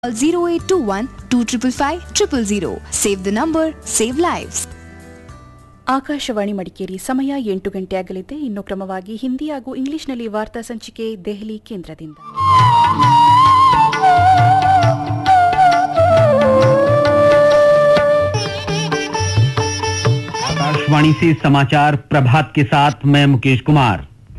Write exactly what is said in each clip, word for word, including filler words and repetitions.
zero eight two one two five five zero zero zero. Save the number, save lives. Akashvani Madikeri ಸಮಯ ಎಂಟು ಗಂಟೆ ಆಗಲಿದೆ. ಇನ್ನು ಕ್ರಮವಾಗಿ ಹಿಂದಿ ಹಾಗೂ ಇಂಗ್ಲಿಷ್ನಲ್ಲಿ ವಾರ್ತಾ ಸಂಚಿಕೆ ದೆಹಲಿ ಕೇಂದ್ರದಿಂದ. आकाशवाणी से समाचार प्रभात के साथ मैं मुकेश कुमार।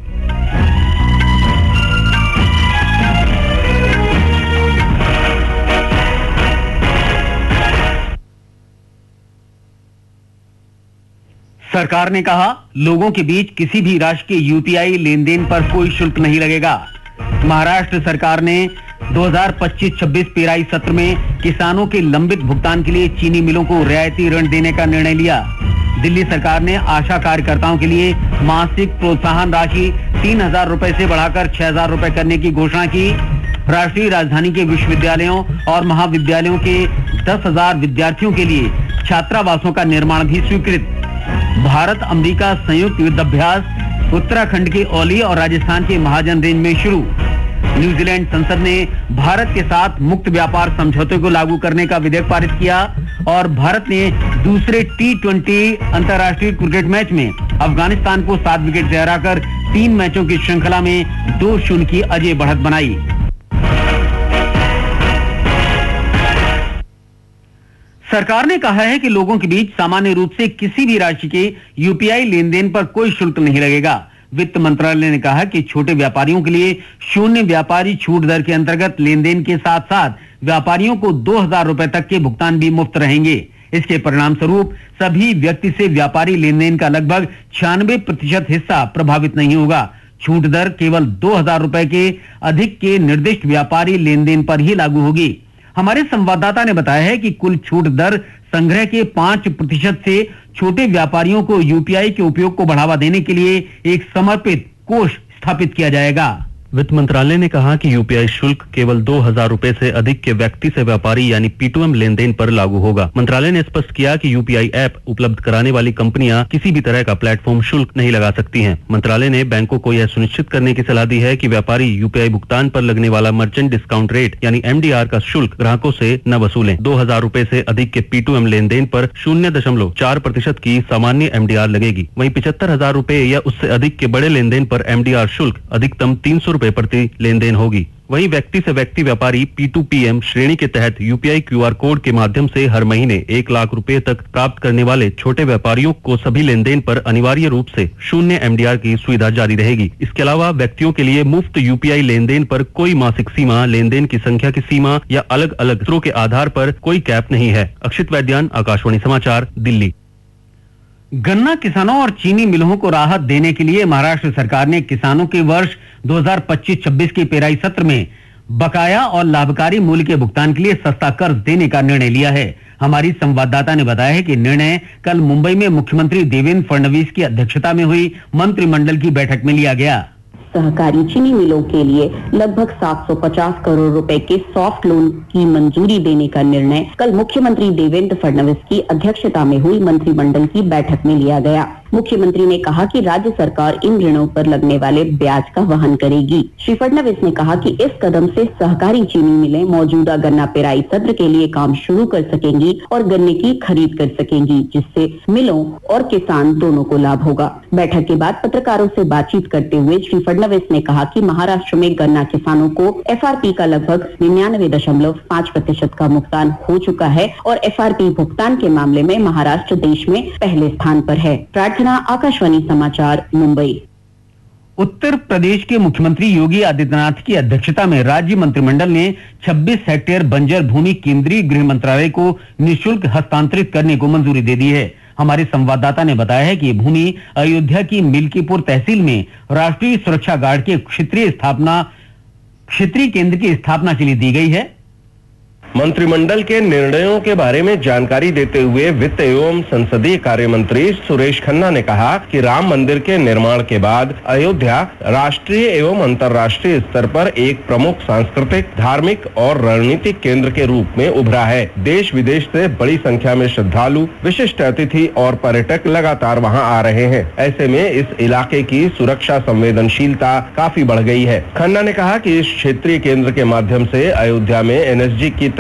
सरकार ने कहा, लोगों के बीच किसी भी राशि के यूपीआई लेन देन पर कोई शुल्क नहीं लगेगा। महाराष्ट्र सरकार ने दो हज़ार पच्चीस छब्बीस पेराई सत्र में किसानों के लंबित भुगतान के लिए चीनी मिलों को रियायती ऋण देने का निर्णय लिया। दिल्ली सरकार ने आशा कार्यकर्ताओं के लिए मासिक प्रोत्साहन राशि तीन हजार रुपए से बढ़ाकर छह हजार रुपए करने की घोषणा की। राष्ट्रीय राजधानी के विश्वविद्यालयों और महाविद्यालयों के दस हजार विद्यार्थियों के लिए छात्रावासों का निर्माण भी स्वीकृत। भारत अमेरिका संयुक्त युद्ध अभ्यास उत्तराखंड के औली और राजस्थान के महाजन रेंज में शुरू। न्यूजीलैंड संसद ने भारत के साथ मुक्त व्यापार समझौते को लागू करने का विधेयक पारित किया और भारत ने दूसरे टी ट्वेंटी अंतर्राष्ट्रीय क्रिकेट मैच में अफगानिस्तान को सात विकेट से हराकर तीन मैचों की श्रृंखला में दो शून्य की अजय बढ़त बनाई। सरकार ने कहा है कि लोगों के बीच सामान्य रूप से किसी भी राशि के यूपीआई लेन देन पर कोई शुल्क नहीं लगेगा। वित्त मंत्रालय ने कहा कि छोटे व्यापारियों के लिए शून्य व्यापारी छूट दर के अंतर्गत लेन देन के साथ साथ व्यापारियों को दो हजार रुपए तक के भुगतान भी मुफ्त रहेंगे। इसके परिणाम स्वरूप सभी व्यक्ति से व्यापारी लेन देन का लगभग छियानवे प्रतिशत हिस्सा प्रभावित नहीं होगा। छूट दर केवल दो हजार रुपए के अधिक के निर्दिष्ट व्यापारी लेन देन पर ही लागू होगी। हमारे संवाददाता ने बताया है कि कुल छूट दर संग्रह के पांच प्रतिशत से छोटे व्यापारियों को यूपीआई के उपयोग को बढ़ावा देने के लिए एक समर्पित कोष स्थापित किया जाएगा। वित्त मंत्रालय ने कहा कि यूपीआई शुल्क केवल दो हजार रुपए से अधिक के व्यक्ति से व्यापारी यानी P to M lane then पर लागू होगा। मंत्रालय ने स्पष्ट किया कि यूपीआई ऐप उपलब्ध कराने वाली कंपनियां किसी भी तरह का प्लेटफॉर्म शुल्क नहीं लगा सकती हैं। मंत्रालय ने बैंकों को यह सुनिश्चित करने की सलाह दी है कि व्यापारी यूपीआई भुगतान पर लगने वाला मर्चेंट डिस्काउंट रेट यानी एम डी आर का शुल्क ग्राहकों से न वसूलें। दो हजार रुपए से अधिक के P to M lane then पर शून्य दशमलव चार प्रतिशत की सामान्य एम डी आर लगेगी। वहीं पिछहत्तर हजार रुपए या उससे अधिक के बड़े लेन देन पर एम डी आर शुल्क अधिकतम तीन सौ रुपए प्रति लेन देन होगी। वहीं व्यक्ति से व्यक्ति व्यापारी पी टू पी एम श्रेणी के तहत यूपीआई क्यू आर कोड के माध्यम से हर महीने एक लाख रुपए तक प्राप्त करने वाले छोटे व्यापारियों को सभी लेन देन पर अनिवार्य रूप से शून्य एम डी आर की सुविधा जारी रहेगी। इसके अलावा व्यक्तियों के लिए मुफ्त यूपीआई लेन देन पर कोई मासिक सीमा, लेन देन की संख्या की सीमा या अलग अलग सूत्रों के आधार पर कोई कैप नहीं है। अक्षित वैद्यान, आकाशवाणी समाचार, दिल्ली। गन्ना किसानों और चीनी मिलों को राहत देने के लिए महाराष्ट्र सरकार ने किसानों के वर्ष दो हज़ार पच्चीस छब्बीस के पेराई सत्र में बकाया और लाभकारी मूल्य के भुगतान के लिए सस्ता कर्ज देने का निर्णय लिया है। हमारी संवाददाता ने बताया है कि निर्णय कल मुंबई में मुख्यमंत्री देवेंद्र फडणवीस की अध्यक्षता में हुई मंत्रिमंडल की बैठक में लिया गया। सहकारी चीनी मिलों के लिए लगभग सात सौ पचास करोड़ रुपए के सॉफ्ट लोन की मंजूरी देने का निर्णय कल मुख्यमंत्री देवेंद्र फडणवीस की अध्यक्षता में हुई मंत्रिमंडल की बैठक में लिया गया। मुख्यमंत्री ने कहा कि राज्य सरकार इन ऋणों पर लगने वाले ब्याज का वहन करेगी। श्री फडणवीस ने कहा कि इस कदम से सहकारी चीनी मिलें मौजूदा गन्ना पेराई सत्र के लिए काम शुरू कर सकेंगी और गन्ने की खरीद कर सकेंगी, जिससे मिलों और किसान दोनों को लाभ होगा। बैठक के बाद पत्रकारों से बातचीत करते हुए श्री फडणवीस ने कहा कि महाराष्ट्र में गन्ना किसानों को एफ आर पी का लगभग निन्यानवे दशमलव पाँच प्रतिशत का भुगतान हो चुका है और एफ आर पी भुगतान के मामले में महाराष्ट्र देश में पहले स्थान पर है। आकाशवाणी समाचार, मुंबई। उत्तर प्रदेश के मुख्यमंत्री योगी आदित्यनाथ की अध्यक्षता में राज्य मंत्रिमंडल ने छब्बीस हेक्टेयर बंजर भूमि केंद्रीय गृह मंत्रालय को निःशुल्क हस्तांतरित करने को मंजूरी दे दी है। हमारे संवाददाता ने बताया है कि ये भूमि अयोध्या की मिल्कीपुर तहसील में राष्ट्रीय सुरक्षा गार्ड के क्षेत्रीय स्थापना क्षेत्रीय केंद्र की स्थापना के लिए दी गई है। मंत्रिमंडल के निर्णयों के बारे में जानकारी देते हुए वित्त एवं संसदीय कार्य मंत्री सुरेश खन्ना ने कहा कि राम मंदिर के निर्माण के बाद अयोध्या राष्ट्रीय एवं अंतर्राष्ट्रीय स्तर पर एक प्रमुख सांस्कृतिक, धार्मिक और रणनीतिक केंद्र के रूप में उभरा है। देश विदेश से बड़ी संख्या में श्रद्धालु, विशिष्ट अतिथि और पर्यटक लगातार वहां आ रहे हैं। ऐसे में इस इलाके की सुरक्षा संवेदनशीलता काफी बढ़ गई है। खन्ना ने कहा कि इस क्षेत्रीय केंद्र के माध्यम से अयोध्या में एन एस जी की